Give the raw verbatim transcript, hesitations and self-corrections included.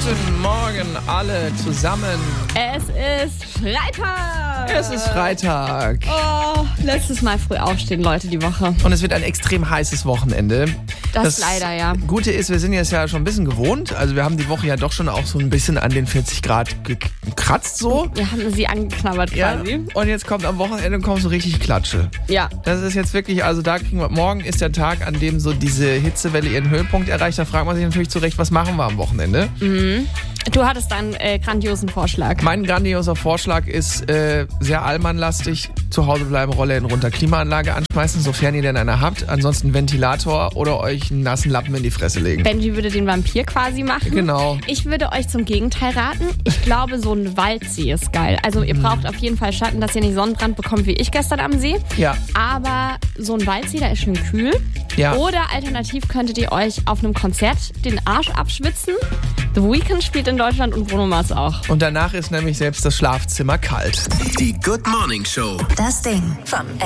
Guten Morgen alle zusammen. Es ist Freitag. Es ist Freitag. Oh, letztes Mal früh aufstehen, Leute, die Woche. Und es wird ein extrem heißes Wochenende. Das, das leider, ja. Gute ist, wir sind jetzt ja schon ein bisschen gewohnt. Also wir haben die Woche ja doch schon auch so ein bisschen an den vierzig Grad gekratzt so. Wir haben sie angeknabbert quasi. Ja, und jetzt kommt am Wochenende kommt so richtig Klatsche. Ja. Das ist jetzt wirklich, also da kriegen wir, morgen ist der Tag, an dem so diese Hitzewelle ihren Höhepunkt erreicht. Da fragt man sich natürlich zurecht, was machen wir am Wochenende? Mhm. Du hattest einen äh, grandiosen Vorschlag. Mein grandioser Vorschlag ist äh, sehr allmannlastig. Zu Hause bleiben, Rollläden runter, Klimaanlage anschmeißen, sofern ihr denn eine habt. Ansonsten Ventilator oder euch einen nassen Lappen in die Fresse legen. Benji würde den Vampir quasi machen. Genau. Ich würde euch zum Gegenteil raten. Ich glaube, so ein Waldsee ist geil. Also ihr braucht auf jeden Fall Schatten, dass ihr nicht Sonnenbrand bekommt wie ich gestern am See. Ja. Aber so ein Waldsee, da ist schön kühl. Ja. Oder alternativ könntet ihr euch auf einem Konzert den Arsch abschwitzen. The Weeknd spielt in Deutschland und Bruno Mars auch. Und danach ist nämlich selbst das Schlafzimmer kalt. Die Good Morning Show. Das Ding von